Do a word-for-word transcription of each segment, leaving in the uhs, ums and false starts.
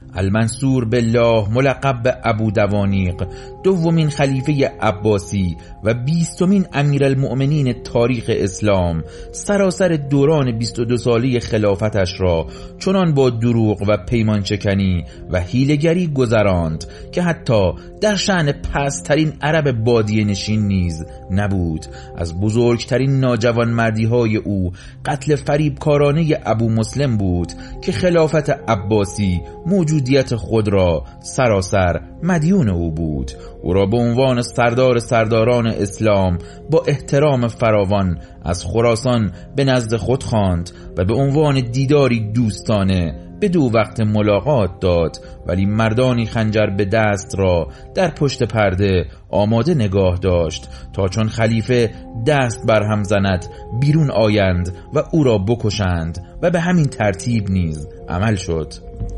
المنصور بالله ملقب به ابو دوانیق، دومین خلیفه عباسی و بیستمین امیرالمؤمنین تاریخ اسلام، سراسر دوران بیست و دو ساله خلافتش را چنان با دروغ و پیمان شکنی و حیله‌گری گذراند که حتی در شأن پست‌ترین عرب بادیه نشین نیز نبود. از بزرگترین ناجوانمردی‌های او قتل فریبکارانه ابو مسلم بود که خلافت عباسی موجودیت خود را سراسر مدیون او بود. او را به عنوان سردار سرداران اسلام با احترام فراوان از خراسان به نزد خود خواند و به عنوان دیداری دوستانه به دو وقت ملاقات داد، ولی مردانی خنجر به دست را در پشت پرده آماده نگاه داشت تا چون خلیفه دست بر هم زند بیرون آیند و او را بکشند و به همین ترتیب نیز عمل شد.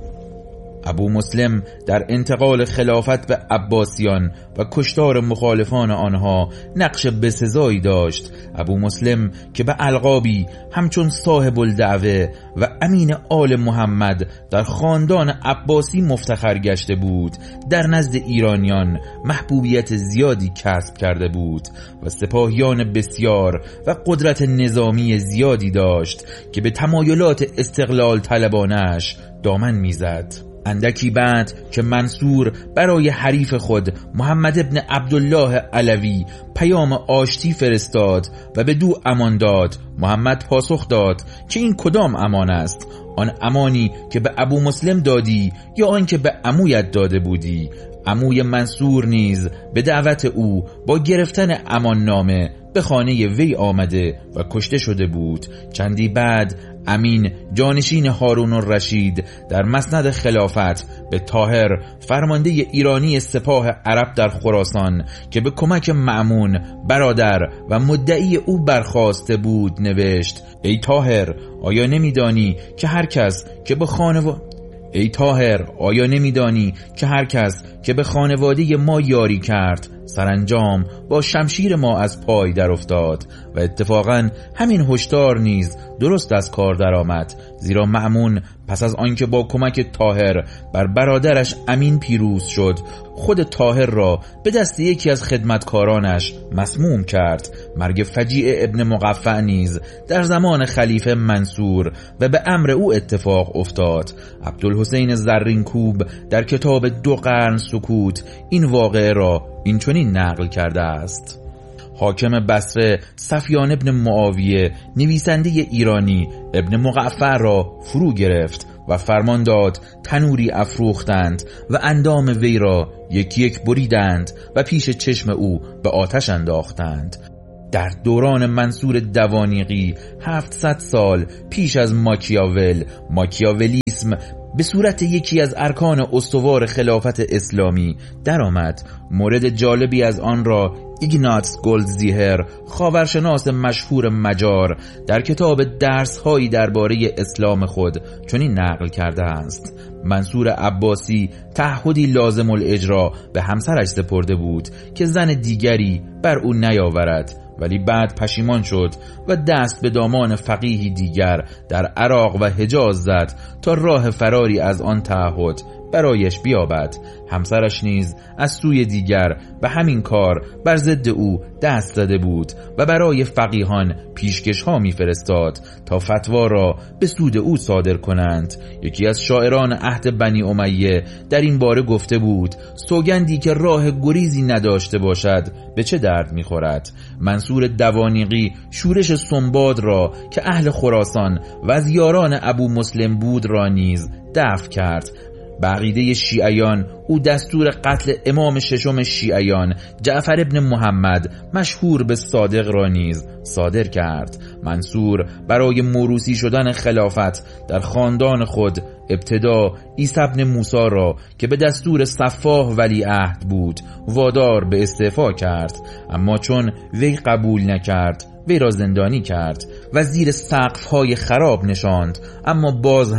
ابو مسلم در انتقال خلافت به عباسیان و کشتار مخالفان آنها نقش بسزایی داشت. ابو مسلم که به القابی همچون صاحب الدعوه و امین آل محمد در خاندان عباسی مفتخر گشته بود، در نزد ایرانیان محبوبیت زیادی کسب کرده بود و سپاهیان بسیار و قدرت نظامی زیادی داشت که به تمایلات استقلال طلبانش دامن میزد. اندکی بعد که منصور برای حریف خود محمد ابن عبدالله علوی پیام آشتی فرستاد و به دو امان داد، محمد پاسخ داد که این کدام امان است؟ آن امانی که به ابو مسلم دادی یا آن که به عمویت داده بودی؟ عموی منصور نیز به دعوت او با گرفتن امان نامه به خانه وی آمده و کشته شده بود. چندی بعد امین جانشین هارون الرشید در مسند خلافت به طاهر فرمانده ایرانی سپاه عرب در خراسان که به کمک مأمون برادر و مدعی او برخاسته بود نوشت: ای طاهر، آیا نمیدانی که هر کس که به خانواده ای طاهر آیا نمیدانی که هر کس که به خانواده ما یاری کرد سرانجام با شمشیر ما از پای در افتاد؟ و اتفاقا همین هشدار نیز درست از کار درآمد، زیرا مأمون پس از آنکه با کمک طاهر بر برادرش امین پیروز شد، خود طاهر را به دست یکی از خدمتکارانش مسموم کرد. مرگ فجیع ابن مقفع نیز در زمان خلیفه منصور و به امر او اتفاق افتاد. عبدالحسین زرینکوب در کتاب دو قرن سکوت این واقعه را اینچنین نقل کرده است: حاکم بصره سفیان ابن معاویه نویسنده ایرانی ابن مقفع را فرو گرفت و فرمان داد تنوری افروختند و اندام وی را یکی یک بریدند و پیش چشم او به آتش انداختند. در دوران منصور دوانیقی هفتصد سال پیش از ماکیاول، ماکیاولیسم به صورت یکی از ارکان استوار خلافت اسلامی درآمد. مورد جالبی از آن را ایگناتس گلدزیهر، خاورشناس مشهور مجار، در کتاب درس‌هایی درباره اسلام خود چنین نقل کرده است: منصور عباسی تعهدی لازم الاجرا به همسرش سپرده بود که زن دیگری بر او نیاورد، ولی بعد پشیمان شد و دست به دامان فقیهی دیگر در عراق و حجاز زد تا راه فراری از آن تعهد برایش بیابد. همسرش نیز از سوی دیگر به همین کار بر ضد او دست زده بود و برای فقیهان پیشکش ها می فرستاد تا فتوا را به سود او صادر کنند. یکی از شاعران عهد بنی امیه در این باره گفته بود: سوگندی که راه گریزی نداشته باشد به چه درد می خورد؟ منصور دوانیقی شورش سنباد را که اهل خراسان و از یاران ابو مسلم بود را نیز دفع کرد. به عقیده شیعیان او دستور قتل امام ششم شیعیان جعفر ابن محمد مشهور به صادق را نیز صادر کرد. منصور برای موروثی شدن خلافت در خاندان خود ابتدا عیسی ابن موسی را که به دستور صفاح ولی عهد بود وادار به استعفا کرد، اما چون وی قبول نکرد وی را زندانی کرد و زیر سقف‌های خراب نشاند، اما باز هم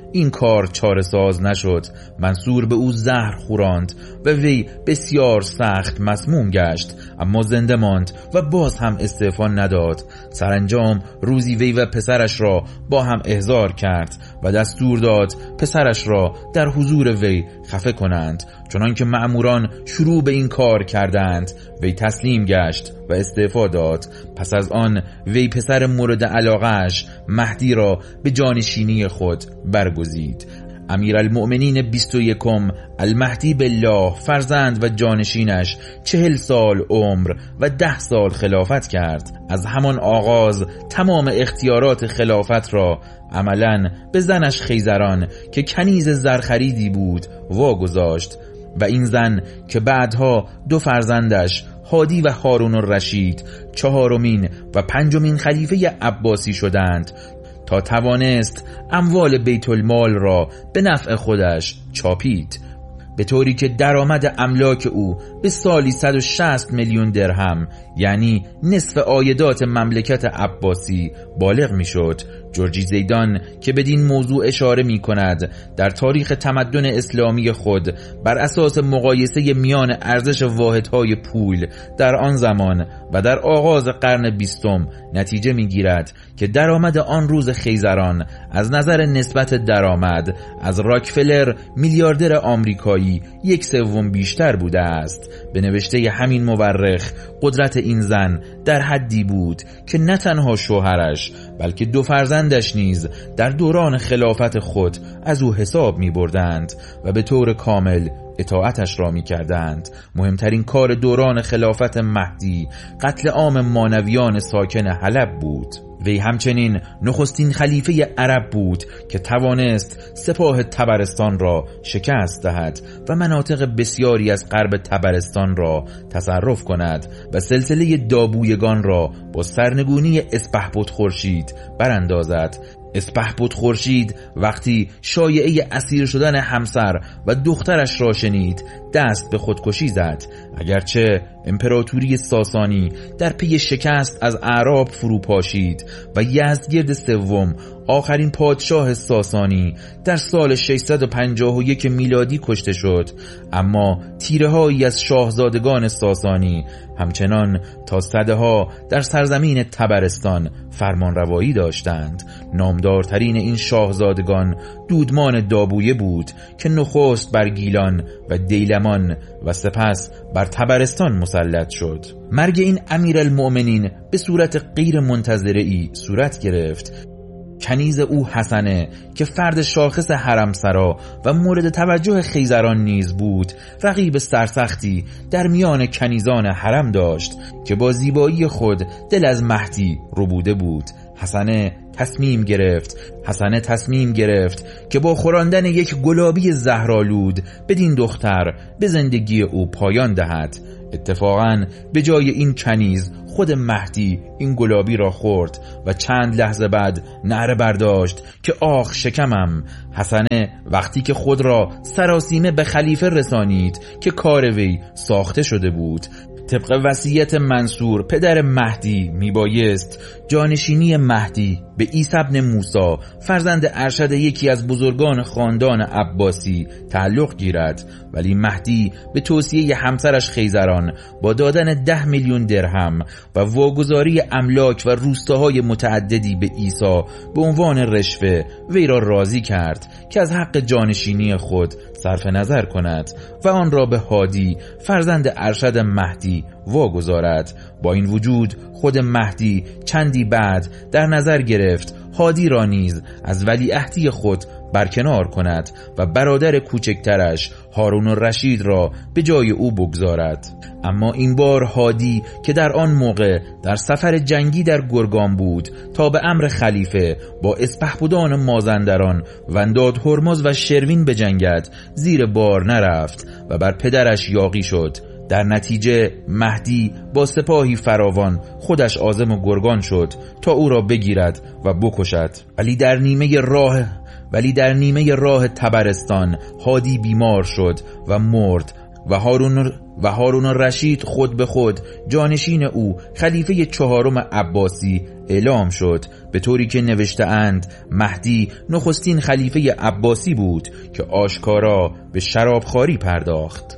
این کار چاره ساز نشد. منصور به او زهر خوراند و وی بسیار سخت مسموم گشت، اما زنده ماند و باز هم استعفا نداد. سرانجام روزی وی و پسرش را با هم احضار کرد و دستور داد پسرش را در حضور وی خفه کنند. چنان که مأموران شروع به این کار کردند، وی تسلیم گشت و استعفا داد. پس از آن وی پسر مورد علاقه‌اش مهدی را به جانشینی خود برگزید. امیرالمؤمنین بیست و یکم المهدی بالله فرزند و جانشینش چهل سال عمر و ده سال خلافت کرد. از همان آغاز تمام اختیارات خلافت را عملاً به زنش خیزران که کنیز زرخریدی بود واگذاشت و این زن که بعدها دو فرزندش هادی و هارون الرشید چهارمین و پنجمین خلیفه عباسی شدند تا توانست اموال بیت المال را به نفع خودش چاپید، به طوری که درآمد املاک او به سالی صد و شصت میلیون درهم یعنی نصف عایدات مملکت عباسی بالغ می شد. جورجی زیدان که بدین موضوع اشاره می کند در تاریخ تمدن اسلامی خود بر اساس مقایسه میان ارزش واحدهای پول در آن زمان و در آغاز قرن بیستم نتیجه می گیرد که درآمد آن روز خیزران از نظر نسبت درآمد از راکفلر میلیاردر آمریکایی یک سوم بیشتر بوده است. به نوشته همین مورخ قدرت این زن در حدی بود که نه تنها شوهرش بلکه دو فرزندش نیز در دوران خلافت خود از او حساب می بردند و به طور کامل اطاعتش را می کردند. مهمترین کار دوران خلافت مهدی قتل عام مانویان ساکن حلب بود. وی همچنین نخستین خلیفه عرب بود که توانست سپاه طبرستان را شکست دهد و مناطق بسیاری از غرب طبرستان را تصرف کند و سلسله دابویگان را با سرنگونی اسپهبد خورشید براندازد. اسپهبد خورشید وقتی شایعه اسیر شدن همسر و دخترش را شنید دست به خودکشی زد. اگرچه امپراتوری ساسانی در پی شکست از اعراب فرو پاشید و یزدگرد سوم آخرین پادشاه ساسانی در سال ششصد و پنجاه و یک میلادی کشته شد، اما تیره‌هایی از شاهزادگان ساسانی همچنان تا سده‌ها در سرزمین طبرستان فرمانروایی داشتند. نامدارترین این شاهزادگان دودمان دابویه بود که نخست بر گیلان و دیلمان و سپس بر طبرستان مسلط شد. مرگ این امیرالمؤمنین به صورت غیر منتظره‌ای صورت گرفت. کنیز او حسنه که فرد شاخص حرمسرا و مورد توجه خیزران نیز بود، رقیب سرسختی در میان کنیزان حرم داشت که با زیبایی خود دل از مهدی ربوده بود. حسنه تصمیم گرفت حسنه تصمیم گرفت که با خوراندن یک گلابی زهرآلود بدین دختر به زندگی او پایان دهد. اتفاقاً به جای این کنیز خود مهدی این گلابی را خورد و چند لحظه بعد نعره برداشت که آخ شکمم. حسنه وقتی که خود را سراسیمه به خلیفه رسانید که کار وی ساخته شده بود. طبق وصیت منصور پدر مهدی میبایست جانشینی مهدی به عیسی ابن موسی فرزند ارشد یکی از بزرگان خاندان عباسی تعلق گیرد، ولی مهدی به توصیه همسرش خیزران با دادن ده میلیون درهم و واگذاری املاک و روستاهای متعددی به عیسی به عنوان رشوه وی را راضی کرد که از حق جانشینی خود صرف نظر کند و آن را به هادی فرزند ارشد مهدی واگذارد. با این وجود خود مهدی چندی بعد در نظر گرفت هادی را نیز از ولیعهدی خود برکنار کند و برادر کوچکترش هارون الرشید را به جای او بگذارد. اما این بار هادی که در آن موقع در سفر جنگی در گرگان بود تا به امر خلیفه با اسپهبدان مازندران، ونداد هرمز و شروین بجنگد، زیر بار نرفت و بر پدرش یاغی شد. در نتیجه مهدی با سپاهی فراوان خودش عازم گرگان شد تا او را بگیرد و بکشد، ولی در نیمه راه ولی در نیمه راه طبرستان هادی بیمار شد و مرد و هارون و هارون الرشید خود به خود جانشین او خلیفه چهارم عباسی اعلام شد، به طوری که نوشته اند مهدی نخستین خلیفه عباسی بود که آشکارا به شرابخواری پرداخت.